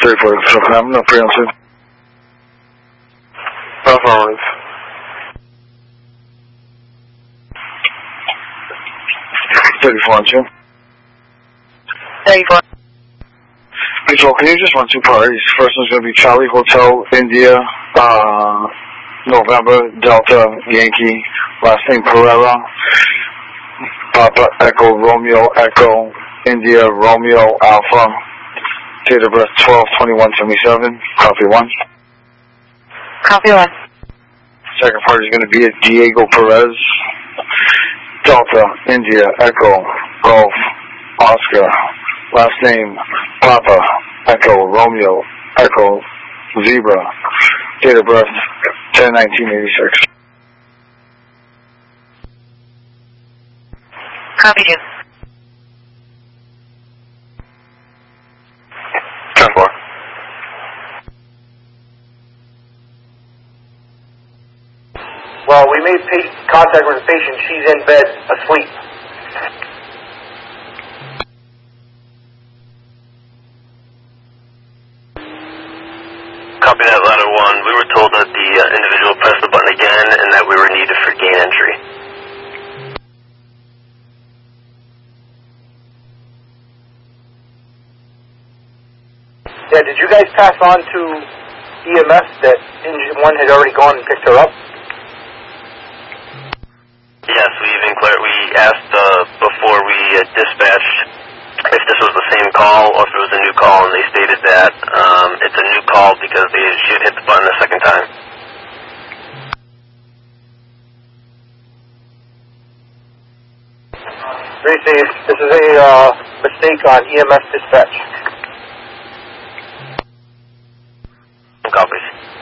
I'm not preemptive. Affirmative. 34 and 2. 34. Control, can you just run two parties? First one's going to be Charlie Hotel, India, November, Delta, Yankee, last name Pereira, Papa, Echo, Romeo, Echo, India, Romeo, Alpha, date of birth 12/21/77, copy 1. Copy 1. Second party is going to be Diego Perez, Delta, India, Echo, Golf, Oscar, last name Papa, Echo, Romeo, Echo, Zebra, date of birth 10/19/86. Copy 2. 10-4. Well, we made contact with the patient. She's in bed, asleep. Copy that, ladder 1. We were told that the individual pressed the button again and that we were needed for gain entry. Yeah, did you guys pass on to EMS that engine 1 had already gone and picked her up? Yes, we asked before we dispatched if this was the same call or if it was a new call, and they stated that it's a new call because she had hit the button a second time. Tracy, this is a mistake on EMS dispatch. Copies.